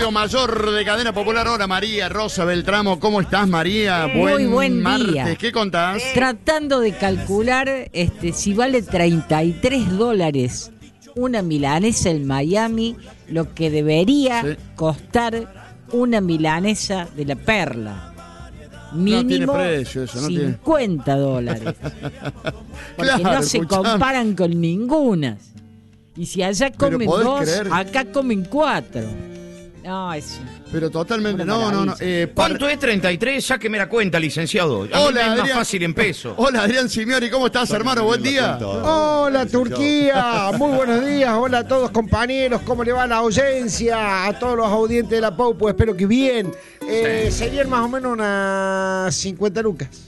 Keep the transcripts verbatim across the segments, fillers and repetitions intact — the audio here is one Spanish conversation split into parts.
Barrio Mayor de Cadena Popular. Hola María Rosa Beltramo, ¿cómo estás María? Muy Buen, buen martes. día. ¿Qué contás? Tratando de calcular este, si vale treinta y tres dólares una milanesa en Miami, lo que debería Sí. costar una milanesa de La Perla. Mínimo No tiene precio eso, no tiene. cincuenta dólares. Porque Claro, no se escuchame. comparan con ninguna. Y si allá Pero comen podés dos, creer. acá comen cuatro. No, es... Pero totalmente, Una no, no, no. maravilla. Eh, par- ¿Cuánto es treinta y tres? Sáqueme la cuenta, licenciado. A mí Hola, me es más Adrián. fácil en peso. Hola Adrián Simeoni, ¿cómo estás hermano? Buen día. Hola Turquía, muy buenos días, hola a todos compañeros, ¿cómo le va la audiencia? A todos los audientes de la Paupo, espero que bien. Eh, serían más o menos unas cincuenta lucas.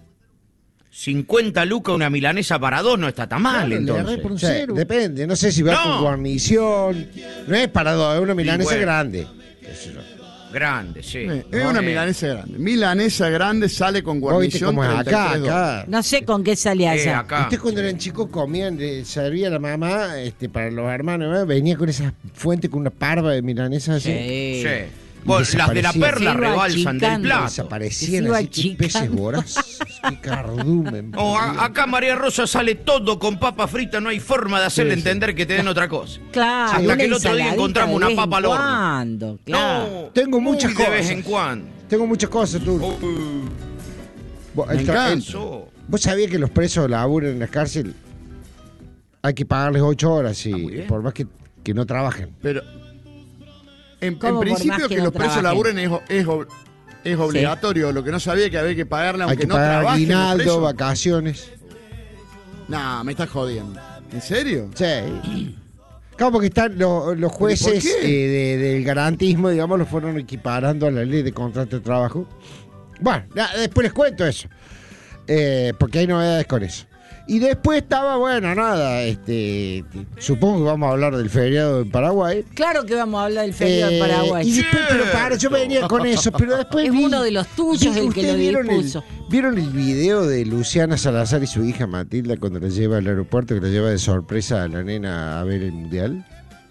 cincuenta lucas una milanesa para dos no está tan mal, Claro, le entonces. agarré por un cero. Depende, no sé si va No. con guarnición. No es para dos, es una milanesa bueno. grande. Qué sé yo. Grande, sí. Eh, es No, una eh, milanesa grande. Milanesa grande sale con Vos viste guarnición. cómo es acá, treinta y tres dólares. acá. No sé con qué sale eh, allá. acá. Ustedes cuando eran chicos comían, eh, servía la mamá este, para los hermanos, ¿eh? Venía con esa fuente con una parva de milanesa así. Sí. Sí. Bueno, las de la desaparecía. perla Se iba rebalsan del achicando. plato. Desaparecían Se iba así, qué peces achicando. voraces, qué cardumen. No, a- acá María Rosa sale todo con papa frita, no hay forma de hacerle Sí, sí. entender que te den otra cosa. Claro, Hasta una que el otro día ensaladita encontramos de una vez papa al en horno. cuando, claro. No, Tengo muy muchas de vez cosas. en cuando. Tengo muchas cosas, tú. Uh, Vos, Me el tra- encanta. el- eso. ¿Vos sabías que los presos laburan en la cárcel? Hay que pagarles ocho horas y Ah, muy bien. por más que, que no trabajen. Pero en, ¿Cómo en por principio más que, que no los presos trabajen? laburen es, o- es, ob- es obligatorio. Lo que no sabía que había que pagarle Hay aunque que no pagar trabajen los aguinaldo, presos. vacaciones. Nah, me estás jodiendo. ¿En serio? Sí. Claro, porque están los, los jueces ¿Pero por qué? eh, de- del garantismo, digamos, los fueron equiparando a la ley de contrato de trabajo. Bueno, na- después les cuento eso. Eh, porque hay novedades con eso. Y después estaba, bueno, nada, este, supongo que vamos a hablar del feriado en Paraguay. Claro que vamos a hablar del feriado de Eh, Paraguay. Y después, pero para, yo venía con eso, pero después Es vi- uno de los tuyos vi- el que ¿ustedes lo vieron el- dispuso. ¿Vieron el video de Luciana Salazar y su hija Matilda cuando la lleva al aeropuerto, que la lleva de sorpresa a la nena a ver el mundial?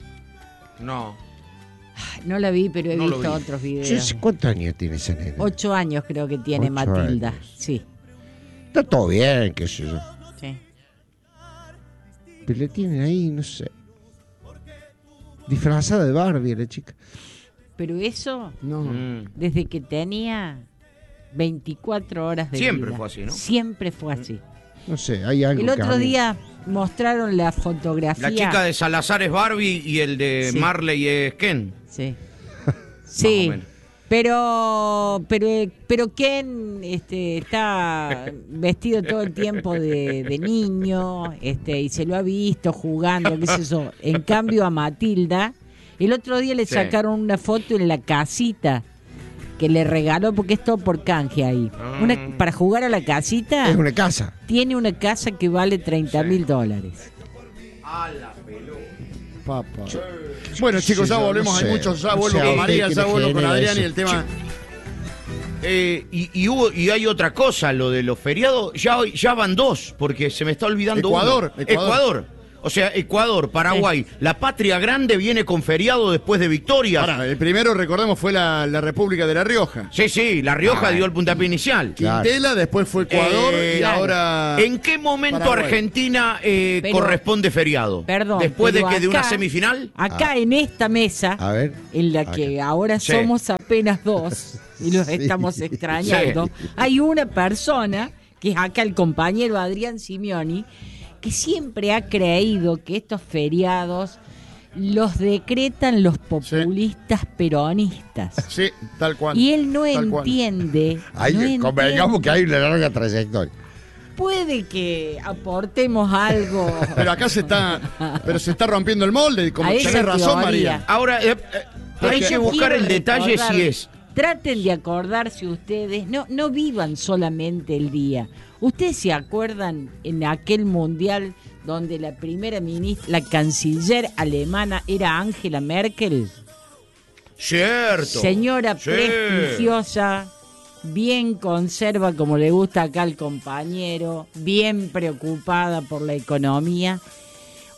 No. No la vi, pero he No lo visto vi. otros Yo no sé videos. ¿Cuántos años tiene esa nena? Ocho años creo que tiene Ocho Matilda. años. Sí, Está todo bien, qué sé yo. sí. Pero le tienen ahí, no sé. Disfrazada de Barbie la chica. Pero eso, No. Mm. desde que tenía veinticuatro horas de Siempre vida. fue así, ¿no? Siempre fue así. No sé, hay algo El que otro a mí- día mostraron la fotografía. La chica de Salazar es Barbie y el de Sí. Marley es Ken. Sí. Más Sí. o menos. Pero, pero, pero Ken este, está vestido todo el tiempo de, de niño, este, y se lo ha visto jugando, qué sé yo. En cambio a Matilda, el otro día le Sí. sacaron una foto en la casita que le regaló, porque es todo por canje ahí. Ah. Una, para jugar a la casita, Es una casa. tiene una casa que vale treinta mil dólares. Papa. Bueno, chicos, ya Sí, yo volvemos. no Hay sé. muchos. Ya No vuelvo sé a con usted María, qué ya le vuelvo con genera Adrián eso. y el tema. Eh, y, y hubo y hay otra cosa, lo de los feriados, ya, hoy- ya van dos, porque se me está olvidando Ecuador, uno. Ecuador. Ecuador. O sea, Ecuador, Paraguay, la patria grande viene con feriado después de victorias. Pará, el primero, recordemos, fue la, la República de La Rioja. Sí, sí, La Rioja Ah. dio el puntapié inicial. Claro. Quintela, después fue Ecuador Eh, y claro. ahora. ¿En qué momento Paraguay. Argentina eh, Pero- corresponde feriado? Perdón. ¿Después de pero que de una acá- semifinal? Acá en esta mesa, A ver. en la Acá. que ahora Sí. somos apenas dos y los Sí. estamos extrañando, hay una persona, que es acá el compañero Adrián Simeoni, que siempre ha creído que estos feriados los decretan los populistas peronistas. Sí, tal cual. Y él no Tal cual. entiende. Hay, no que- convengamos entiende. que hay una larga trayectoria. Puede que aportemos algo. Pero acá se está. Pero se está rompiendo el molde. Como A esa tenés razón, teoría. María. Ahora, eh, eh, Pero hay yo que buscar quiero el detalle recordar- si es. Traten de acordarse ustedes, no, no vivan solamente el día. ¿Ustedes se acuerdan en aquel mundial donde la primera ministra, la canciller alemana era Angela Merkel? Cierto. Señora Sí. prestigiosa, bien conserva como le gusta acá al compañero, bien preocupada por la economía.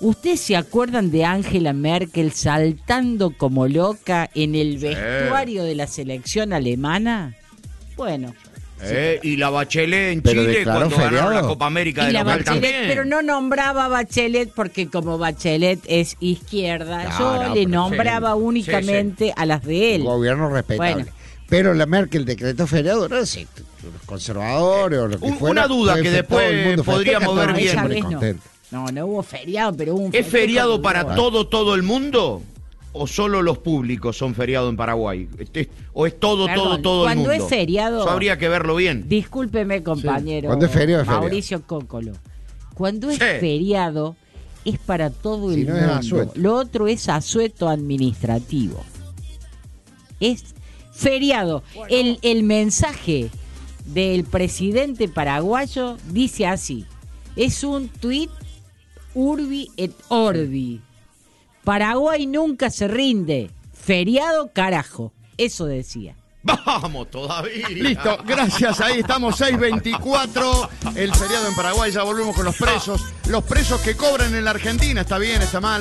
¿Ustedes se acuerdan de Angela Merkel saltando como loca en el Sí. vestuario de la selección alemana? Bueno. Eh, y la Bachelet en Pero Chile declaró cuando ganaron feriado. la Copa América Y de la local Bachelet, también. pero no nombraba a Bachelet porque como Bachelet es izquierda, No, yo no, le pero nombraba sí, únicamente sí, a las de él. Gobierno respetable. Bueno. Pero la Merkel decretó feriado, no sé, los conservadores o lo que Un- fuera. una duda puede que fe- todo el después mundo podríamos festeja, ver todo el bien. Esa mundo vez no. contento. No, no hubo feriado, pero hubo un ¿Es festejo feriado muy para bueno. todo, todo el mundo? ¿O solo los públicos son feriados en Paraguay? Este- ¿O es todo, Perdón, todo, todo el cuando mundo? es feriado- Eso habría que verlo bien. Discúlpeme, compañero. Cuando es feriado, es feriado. Mauricio Cócolo. Cuando es Sí. feriado, es para todo Si el no es mundo. asueto. Lo otro es asueto administrativo. Es feriado. El, el mensaje del presidente paraguayo dice así. Es un tuit urbi et orbi. Paraguay nunca se rinde. Feriado carajo. Eso decía. Vamos todavía. Listo, gracias. Ahí estamos, seis veinticuatro. El feriado en Paraguay. Ya volvemos con los presos. Los presos que cobran en la Argentina. ¿Está bien? ¿Está mal?